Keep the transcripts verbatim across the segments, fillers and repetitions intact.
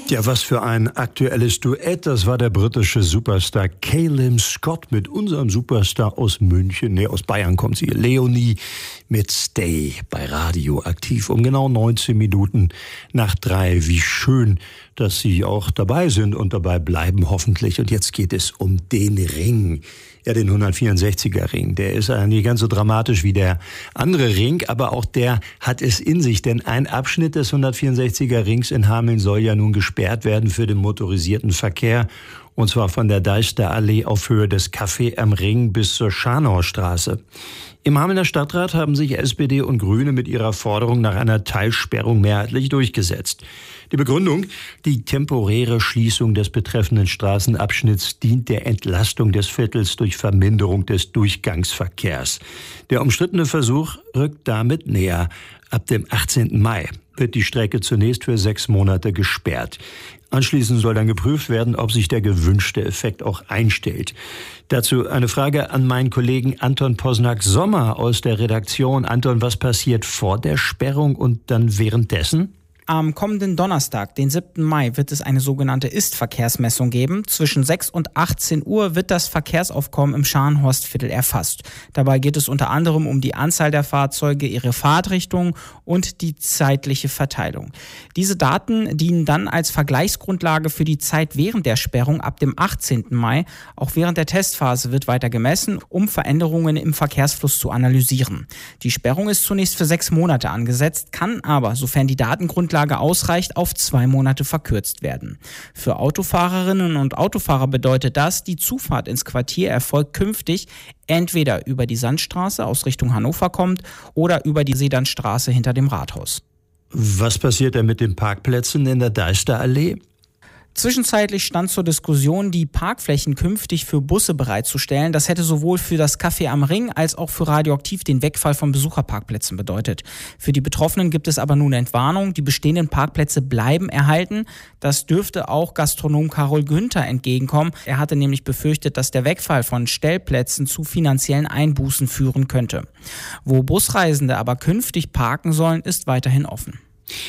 Ja, was für ein aktuelles Duett. Das war der britische Superstar Calum Scott mit unserem Superstar aus München. Nee, aus Bayern kommt sie. Leonie mit Stay bei Radioaktiv um genau neunzehn Minuten nach drei. Wie schön, dass Sie auch dabei sind und dabei bleiben hoffentlich. Und jetzt geht es um den Ring. Ja, den hundertvierundsechziger Ring. Der ist nicht ganz so dramatisch wie der andere Ring, aber auch der hat es in sich. Denn ein Abschnitt des hundertvierundsechziger Rings in Hameln soll ja nun gesperrt werden für den motorisierten Verkehr. Und zwar von der Deisterallee auf Höhe des Café am Ring bis zur Scharnhorststraße. Im Hamelner Stadtrat haben sich S P D und Grüne mit ihrer Forderung nach einer Teilsperrung mehrheitlich durchgesetzt. Die Begründung: die temporäre Schließung des betreffenden Straßenabschnitts dient der Entlastung des Viertels durch Verminderung des Durchgangsverkehrs. Der umstrittene Versuch rückt damit näher. Ab dem achtzehnten Mai wird die Strecke zunächst für sechs Monate gesperrt. Anschließend soll dann geprüft werden, ob sich der gewünschte Effekt auch einstellt. Dazu eine Frage an meinen Kollegen Anton Posnack-Sommer aus der Redaktion. Anton, was passiert vor der Sperrung und dann währenddessen? Am kommenden Donnerstag, den siebten Mai, wird es eine sogenannte Ist-Verkehrsmessung geben. Zwischen sechs und achtzehn Uhr wird das Verkehrsaufkommen im Scharnhorstviertel erfasst. Dabei geht es unter anderem um die Anzahl der Fahrzeuge, ihre Fahrtrichtung und die zeitliche Verteilung. Diese Daten dienen dann als Vergleichsgrundlage für die Zeit während der Sperrung ab dem achtzehnten Mai. Auch während der Testphase wird weiter gemessen, um Veränderungen im Verkehrsfluss zu analysieren. Die Sperrung ist zunächst für sechs Monate angesetzt, kann aber, sofern die Datengrundlage ausreicht, auf zwei Monate verkürzt werden. Für Autofahrerinnen und Autofahrer bedeutet das, die Zufahrt ins Quartier erfolgt künftig entweder über die Sandstraße aus Richtung Hannover kommt oder über die Sedanstraße hinter dem Rathaus. Was passiert denn mit den Parkplätzen in der Deisterallee? Zwischenzeitlich stand zur Diskussion, die Parkflächen künftig für Busse bereitzustellen. Das hätte sowohl für das Café am Ring als auch für Radioaktiv den Wegfall von Besucherparkplätzen bedeutet. Für die Betroffenen gibt es aber nun Entwarnung. Die bestehenden Parkplätze bleiben erhalten. Das dürfte auch Gastronom Karol Günther entgegenkommen. Er hatte nämlich befürchtet, dass der Wegfall von Stellplätzen zu finanziellen Einbußen führen könnte. Wo Busreisende aber künftig parken sollen, ist weiterhin offen.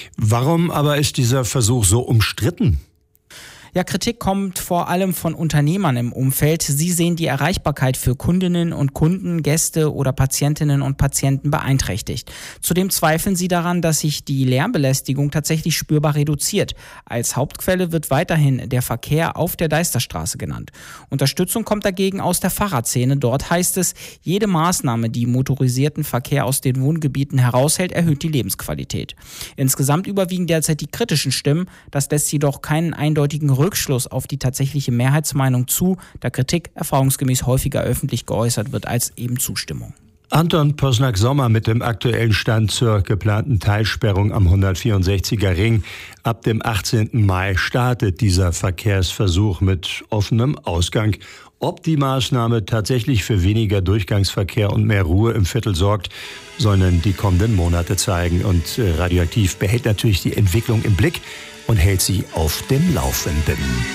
Warum aber ist dieser Versuch so umstritten? Ja, Kritik kommt vor allem von Unternehmern im Umfeld. Sie sehen die Erreichbarkeit für Kundinnen und Kunden, Gäste oder Patientinnen und Patienten beeinträchtigt. Zudem zweifeln sie daran, dass sich die Lärmbelästigung tatsächlich spürbar reduziert. Als Hauptquelle wird weiterhin der Verkehr auf der Deisterstraße genannt. Unterstützung kommt dagegen aus der Fahrradszene. Dort heißt es, jede Maßnahme, die motorisierten Verkehr aus den Wohngebieten heraushält, erhöht die Lebensqualität. Insgesamt überwiegen derzeit die kritischen Stimmen. Das lässt jedoch keinen eindeutigen Rückschluss auf die tatsächliche Mehrheitsmeinung zu, da Kritik erfahrungsgemäß häufiger öffentlich geäußert wird als eben Zustimmung. Anton Posnack-Sommer mit dem aktuellen Stand zur geplanten Teilsperrung am hundertvierundsechziger Ring. Ab dem achtzehnten Mai startet dieser Verkehrsversuch mit offenem Ausgang. Ob die Maßnahme tatsächlich für weniger Durchgangsverkehr und mehr Ruhe im Viertel sorgt, sollen die kommenden Monate zeigen. Und Radioaktiv behält natürlich die Entwicklung im Blick und hält sie auf dem Laufenden.